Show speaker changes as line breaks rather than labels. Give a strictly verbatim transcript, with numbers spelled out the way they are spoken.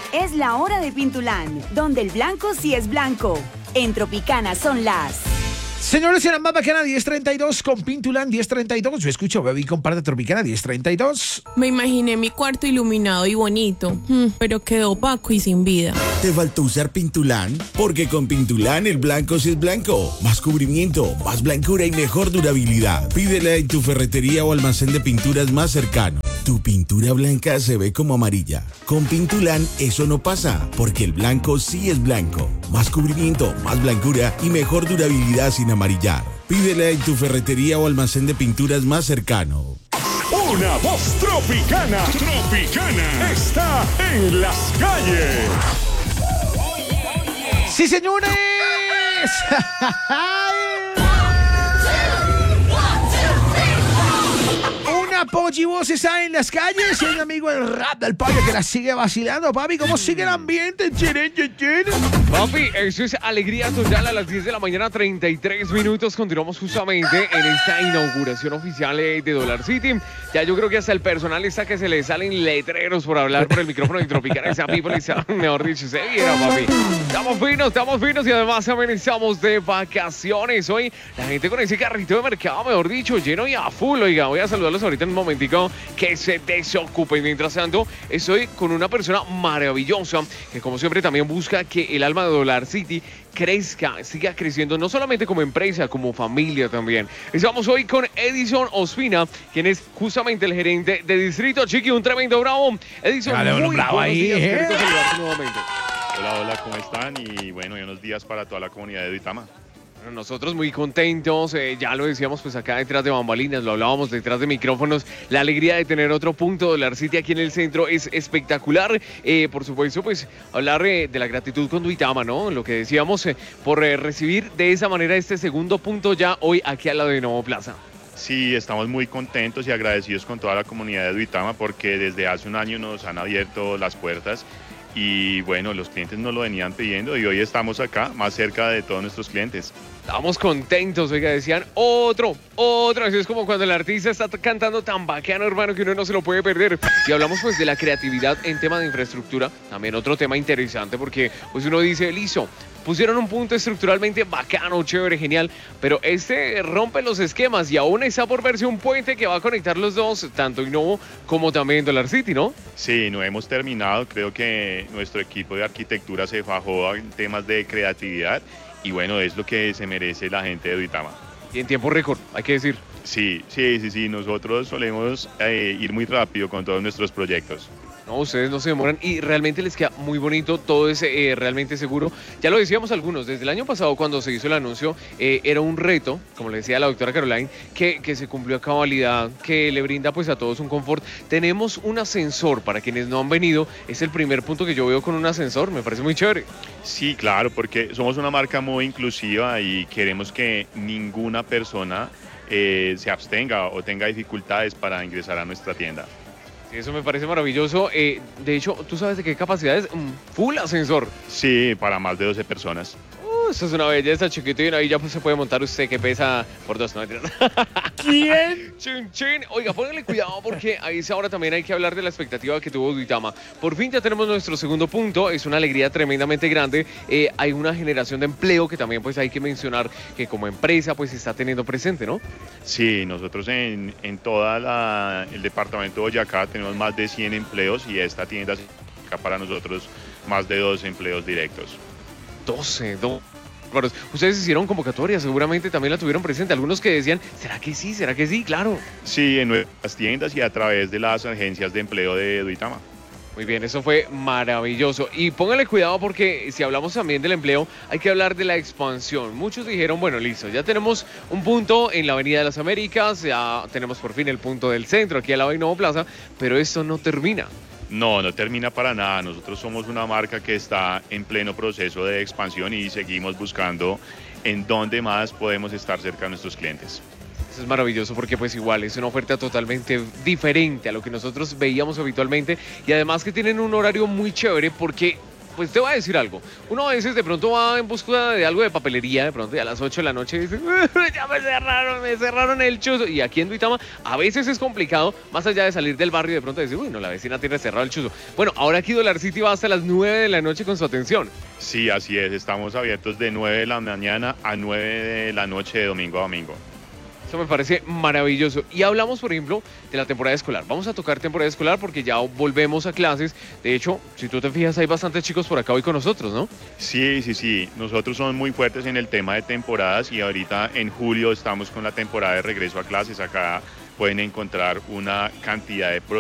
Es la hora de Pintulán, donde el blanco sí es blanco. En Tropicana son las...
Señores, en la más bacana diez treinta y dos con Pintulán diez treinta y dos. Yo escucho Baby comparte Tropicana diez treinta y dos.
Me imaginé mi cuarto iluminado y bonito, pero quedó opaco y sin vida.
¿Te faltó usar Pintulán? Porque con Pintulán el blanco sí es blanco. Más cubrimiento, más blancura y mejor durabilidad. Pídela en tu ferretería o almacén de pinturas más cercano. Tu pintura blanca se ve como amarilla. Con Pintulán eso no pasa, porque el blanco sí es blanco. Más cubrimiento, más blancura y mejor durabilidad sin amarillar. Pídela en tu ferretería o almacén de pinturas más cercano.
Una voz tropicana. Tropicana. Está en las calles.
¡Sí, señores! Una pollivoz está en las calles y un amigo del rap del pollo que la sigue vacilando. Papi, ¿cómo sigue el ambiente?
Papi, eso es alegría total a las diez de la mañana, treinta y tres minutos. Continuamos justamente en esta inauguración oficial de Dollar City. Ya yo creo que hasta el personal está que se le salen letreros por hablar por el micrófono de Tropicana. Esa people, mejor dicho, se viera, papi. Estamos finos, estamos finos y además también estamos de vacaciones. Hoy la gente con ese carrito de mercado, mejor dicho, lleno y a full. Oiga, voy a saludarlos ahorita en un momentico que se desocupen. Mientras tanto, estoy con una persona maravillosa que como siempre también busca que el alma de Dollar City crezca, siga creciendo, no solamente como empresa, como familia también. Estamos hoy con Edison Ospina, quien es justamente el gerente de Distrito Chiqui, un tremendo bravo. Edison,
Dale,
muy
bravo
buenos
ahí,
días,
¿eh?
qué rico saludarte nuevamente.
Hola, hola, ¿cómo están? Y bueno, buenos días para toda la comunidad de Duitama.
Bueno, nosotros muy contentos, eh, ya lo decíamos pues acá detrás de bambalinas, lo hablábamos detrás de micrófonos, la alegría de tener otro punto de Dollar City aquí en el centro es espectacular. Eh, por supuesto, pues hablar eh, de la gratitud con Duitama, ¿no? Lo que decíamos, eh, por eh, recibir de esa manera este segundo punto ya hoy aquí al lado de Novo Plaza.
Sí, estamos muy contentos y agradecidos con toda la comunidad de Duitama porque desde hace un año nos han abierto las puertas. Y bueno, los clientes nos lo venían pidiendo y hoy estamos acá, más cerca de todos nuestros clientes.
Estamos contentos, oiga, decían otro, otro, así es como cuando el artista está cantando tan bacano, hermano, que uno no se lo puede perder. Y hablamos pues de la creatividad en tema de infraestructura, también otro tema interesante porque pues uno dice, listo, pusieron un punto estructuralmente bacano, chévere, genial, pero este rompe los esquemas y aún está por verse un puente que va a conectar los dos, tanto Innovo como también Dollar City, ¿no?
Sí, no hemos terminado, creo que nuestro equipo de arquitectura se fajó en temas de creatividad y bueno, es lo que se merece la gente de Duitama.
Y en tiempo récord, hay que decir.
Sí, sí, sí, sí, nosotros solemos eh, ir muy rápido con todos nuestros proyectos.
No, ustedes no se demoran y realmente les queda muy bonito, todo es eh, realmente seguro. Ya lo decíamos algunos, desde el año pasado cuando se hizo el anuncio, eh, era un reto, como le decía la doctora Caroline, que, que se cumplió a cabalidad, que le brinda pues a todos un confort. Tenemos un ascensor, para quienes no han venido, es el primer punto que yo veo con un ascensor, me parece muy chévere.
Sí, claro, porque somos una marca muy inclusiva y queremos que ninguna persona eh, se abstenga o tenga dificultades para ingresar a nuestra tienda.
Eso me parece maravilloso. Eh, de hecho, ¿tú sabes de qué capacidad es? Un full ascensor.
Sí, para más de doce personas.
Uh, eso es una belleza, chiquito. Y ahí ya pues, se puede montar usted que pesa por dos. ¿No?
¿Quién?
Chin, chin. Oiga, póngale cuidado porque ahí ahora también hay que hablar de la expectativa que tuvo Duitama. Por fin ya tenemos nuestro segundo punto. Es una alegría tremendamente grande. Eh, hay una generación de empleo que también pues hay que mencionar que como empresa pues está teniendo presente, ¿no?
Sí, nosotros en, en todo el departamento de Boyacá tenemos más de cien empleos y esta tienda significa para nosotros más de doce empleos directos.
doce, doce. Ustedes hicieron convocatoria, seguramente también la tuvieron presente. Algunos que decían, ¿será que sí? ¿Será que sí? Claro.
Sí, en nuestras tiendas y a través de las agencias de empleo de Duitama.
Muy bien, eso fue maravilloso. Y póngale cuidado porque si hablamos también del empleo, hay que hablar de la expansión. Muchos dijeron, bueno, listo, ya tenemos un punto en la Avenida de las Américas, ya tenemos por fin el punto del centro, aquí al lado de Novo Plaza, pero esto no termina.
No, no termina para nada. Nosotros somos una marca que está en pleno proceso de expansión y seguimos buscando en dónde más podemos estar cerca de nuestros clientes.
Eso es maravilloso porque pues igual es una oferta totalmente diferente a lo que nosotros veíamos habitualmente y además que tienen un horario muy chévere porque pues te voy a decir algo. Uno a veces de pronto va en búsqueda de algo de papelería, de pronto y a las ocho de la noche dice, ya me cerraron, me cerraron el chuzo. Y aquí en Duitama a veces es complicado, más allá de salir del barrio y de pronto decir, uy, no, la vecina tiene cerrado el chuzo. Bueno, ahora aquí Dollar City va hasta las nueve de la noche con su atención.
Sí, así es, estamos abiertos de nueve de la mañana a nueve de la noche de domingo a domingo.
Eso me parece maravilloso. Y hablamos, por ejemplo, de la temporada escolar. Vamos a tocar temporada escolar porque ya volvemos a clases. De hecho, si tú te fijas, hay bastantes chicos por acá hoy con nosotros, ¿no?
Sí, sí, sí. Nosotros somos muy fuertes en el tema de temporadas y ahorita en julio estamos con la temporada de regreso a clases. Acá pueden encontrar una cantidad de productos